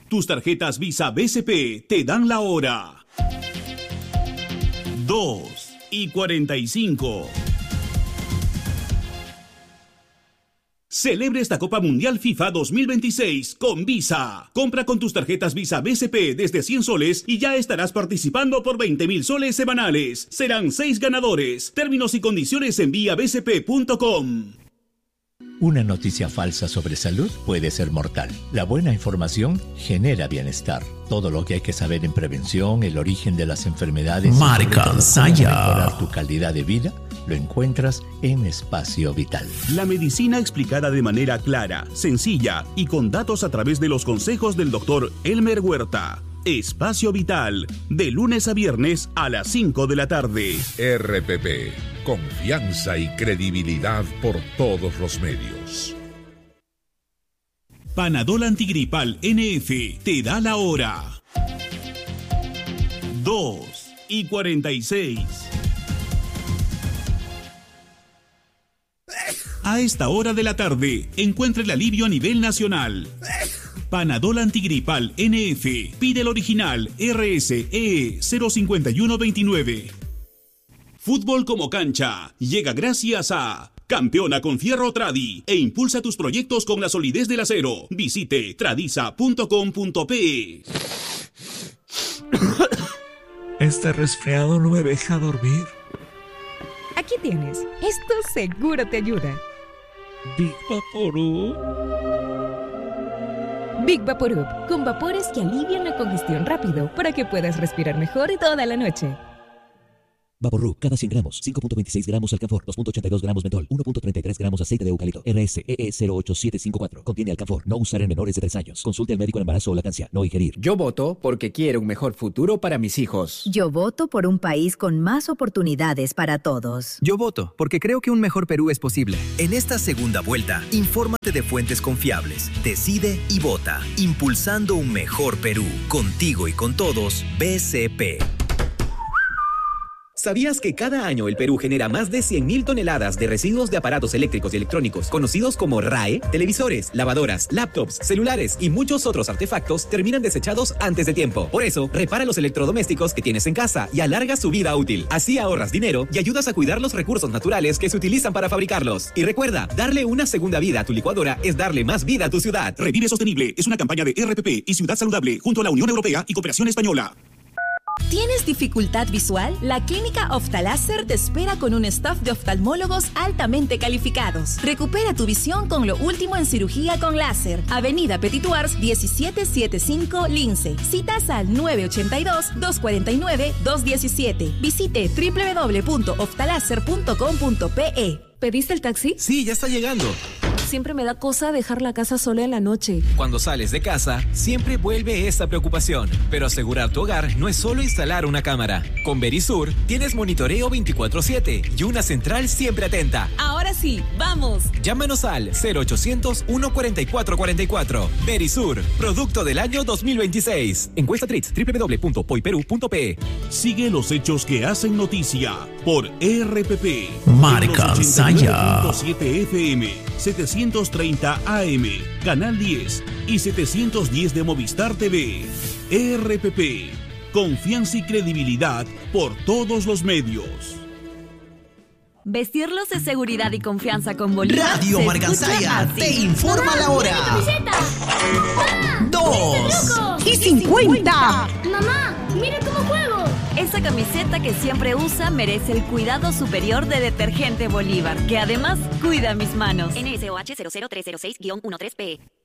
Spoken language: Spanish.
Tus tarjetas Visa BCP te dan la hora. 2:45. Celebre esta Copa Mundial FIFA 2026 con Visa. Compra con tus tarjetas Visa BCP desde 100 soles y ya estarás participando por 20.000 soles semanales. Serán 6 ganadores. Términos y condiciones en viabcp.com. Una noticia falsa sobre salud puede ser mortal. La buena información genera bienestar. Todo lo que hay que saber en prevención, el origen de las enfermedades, Marca Saya. Mejorar tu calidad de vida, lo encuentras en Espacio Vital. La medicina explicada de manera clara, sencilla y con datos a través de los consejos del doctor Elmer Huerta. Espacio Vital, de lunes a viernes a las 5 de la tarde. RPP, confianza y credibilidad por todos los medios. Panadol Antigripal NF te da la hora. 2:46. A esta hora de la tarde, encuentre el alivio a nivel nacional. Panadol Antigripal NF. Pide el original RSE 05129. Fútbol como cancha. Llega gracias a Campeona con Fierro Tradi e impulsa tus proyectos con la solidez del acero. Visite tradiza.com.pe. Este resfriado no me deja dormir. Aquí tienes. Esto seguro te ayuda. Big Vaporub. Big Vaporub, con vapores que alivian la congestión rápido para que puedas respirar mejor toda la noche. Vaporub, cada 100 gramos, 5.26 gramos alcanfor, 2.82 gramos mentol, 1.33 gramos aceite de eucalipto, RSEE 08754. Contiene alcanfor, no usar en menores de 3 años. Consulte al médico en embarazo o lactancia, no ingerir. Yo voto porque quiero un mejor futuro para mis hijos. Yo voto por un país con más oportunidades para todos. Yo voto porque creo que un mejor Perú es posible. En esta segunda vuelta, infórmate de fuentes confiables, decide y vota. Impulsando un mejor Perú. Contigo y con todos, BCP. ¿Sabías que cada año el Perú genera más de 100.000 toneladas de residuos de aparatos eléctricos y electrónicos, conocidos como RAE? Televisores, lavadoras, laptops, celulares y muchos otros artefactos terminan desechados antes de tiempo. Por eso, repara los electrodomésticos que tienes en casa y alarga su vida útil. Así ahorras dinero y ayudas a cuidar los recursos naturales que se utilizan para fabricarlos. Y recuerda, darle una segunda vida a tu licuadora es darle más vida a tu ciudad. Revive Sostenible es una campaña de RPP y Ciudad Saludable junto a la Unión Europea y Cooperación Española. ¿Tienes dificultad visual? La Clínica Oftaláser te espera con un staff de oftalmólogos altamente calificados. Recupera tu visión con lo último en cirugía con láser. Avenida Petituars 1775 Lince. Citas al 982-249-217. Visite www.oftaláser.com.pe. ¿Pediste el taxi? Sí, ya está llegando. Siempre me da cosa dejar la casa sola en la noche. Cuando sales de casa, siempre vuelve esta preocupación. Pero asegurar tu hogar no es solo instalar una cámara. Con Verisur tienes monitoreo 24/7 y una central siempre atenta. Ahora sí, ¡vamos! Llámanos al 0800-144-44. Verisur, producto del año 2026. Encuesta Trix, www.poiperú.pe. Sigue los hechos que hacen noticia por RPP. Marca Saya. 7 FM, 730 AM, Canal 10 y 710 de Movistar TV. RPP, confianza y credibilidad por todos los medios. Vestirlos de seguridad y confianza con Bolívar. Radio Marcansaya te informa la hora. 2:50. Mamá, mira cómo juego. Esa camiseta que siempre usa merece el cuidado superior de Detergente Bolívar, que además cuida mis manos. NSOH 00306-13P.